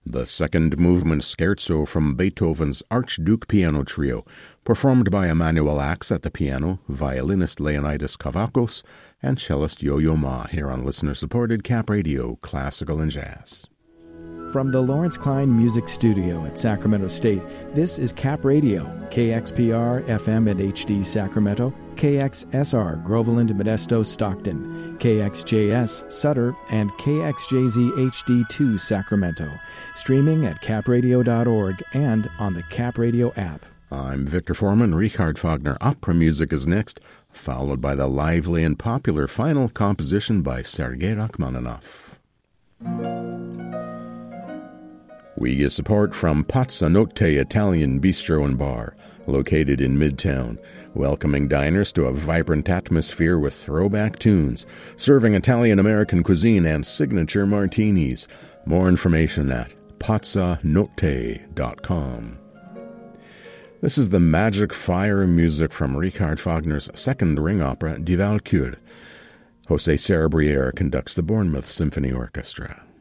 The second movement scherzo from Beethoven's Archduke Piano Trio, performed by Emanuel Ax at the piano, violinist Leonidas Kavakos, and cellist Yo-Yo Ma, here on listener-supported Cap Radio, Classical and Jazz. From the Lawrence Klein Music Studio at Sacramento State, this is Cap Radio, KXPR FM and HD Sacramento, KXSR Groveland, Modesto, Stockton, KXJS Sutter, and KXJZ HD2 Sacramento. Streaming at capradio.org and on the Cap Radio app. I'm Victor Foreman. Richard Wagner opera music is next, followed by the lively and popular final composition by Sergei Rachmaninoff. We get support from Pazza Notte Italian Bistro and Bar, located in Midtown, welcoming diners to a vibrant atmosphere with throwback tunes, serving Italian-American cuisine and signature martinis. More information at pazzanotte.com. This is the magic fire music from Richard Wagner's second ring opera, Die Walküre. José Cerebriere conducts the Bournemouth Symphony Orchestra.